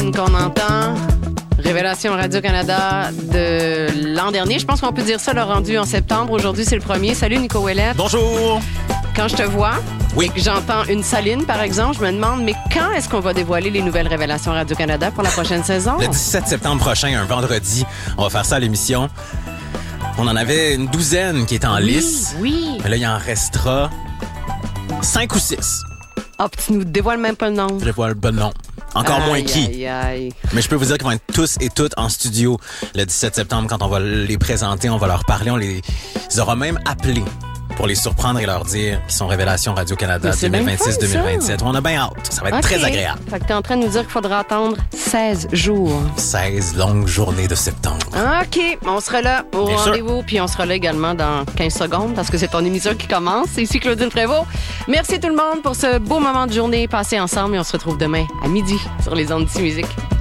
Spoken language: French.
tune qu'on entend. Révélation Radio-Canada de l'an dernier. Je pense qu'on peut dire ça, le rendu en septembre. Aujourd'hui, c'est le premier. Salut, Nico Ouellette. Bonjour. Quand je te vois Oui. et que j'entends une Saline, par exemple, je me demande, mais quand est-ce qu'on va dévoiler les nouvelles Révélations Radio-Canada pour la prochaine saison? Le 17 septembre prochain, un vendredi, on va faire ça à l'émission. On en avait une douzaine qui étaient en lice. Oui. Mais là, il en restera 5 ou 6. Ah, puis tu nous dévoiles même pas le nom. Je vois le bon nom. Encore moins qui. Aïe. Mais je peux vous dire qu'ils vont être tous et toutes en studio le 17 septembre quand on va les présenter, on va leur parler, on les aura même appelés pour les surprendre et leur dire qu'ils sont Révélation Radio-Canada 2026-2027. On a bien hâte. Ça va être très agréable. Fait que t'es en train de nous dire qu'il faudra attendre 16 jours. 16 longues journées de septembre. OK, on sera là au Bien rendez-vous, puis on sera là également dans 15 secondes parce que c'est ton émission qui commence. C'est ici Claudine Prévost. Merci tout le monde pour ce beau moment de journée passé ensemble et on se retrouve demain à midi sur les ondes de Musique.